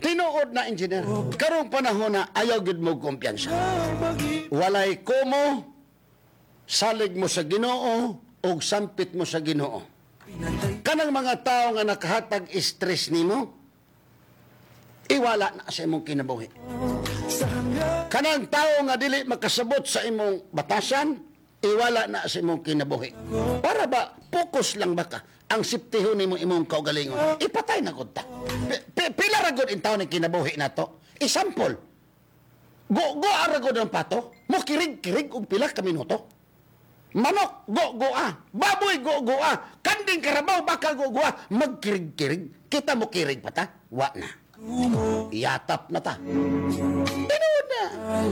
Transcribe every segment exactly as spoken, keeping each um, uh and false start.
Tinuod na engineer. Karong panahon na ayaw gid mo kumpiyansa. Walay kumo, salig mo sa Ginoo o sampit mo sa Ginoo. Kanang mga tao nga nakahatag stress nimo, iwala na sa imong kinabuhi. Kanang tao nga dili makasabot sa imong batasan, iwala na sa imong kinabuhi. Para ba, focus lang ba ka? Ang siptihon nimo imong kaugalingon, ipatay na gud ta. Pila ra gud in taon ni kinabuhi nato. Example, go go ara gud ang pato, mo kirig-kirig og pila ka minuto. Manok, go go ah. Baboy, go go ah. Kanding karabaw, baka go go ah. Magkirig-kirig. Kita mo kirig pa ta? Wa na. Yatap na ta. Tinood na.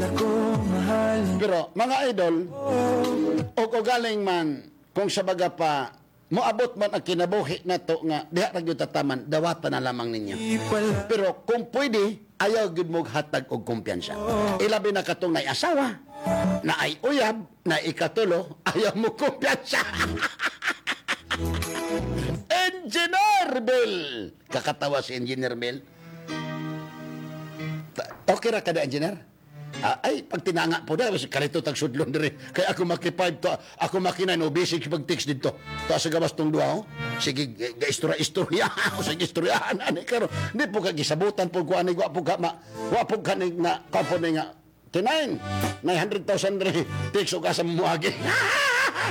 Pero mga idol, o galing man, kung sa baga pa, moabot man ang kinabuhi na to nga, diha ra gyud tataman, dawatan na lamang ninyo. Pero kung pwede, ayaw gyud mo hatag og kumpiyansa. Ilabi na katong nay asawa, na ay uyab, na ikatulo, ayaw mo kumpiyansa. Engineer Bill! Kakatawa si Engineer Bill. Okay ra kada engineer? Ah, ay, pag tinanga po na, kalito tag sudlon diri. Kaya ako maki-five to, ako maki-nine, o basic pag-text dito. Taas sa gawas tong duha, oh. Sige, ga-istorya-istorya. O sige, istoryahan, ani karo. Hindi po ka gisabutan po ko, ani, wa po ka, ma, wa po ka na, kapo na nga, tinayin, nine hundred thousand rin, text o ka sa muwagi.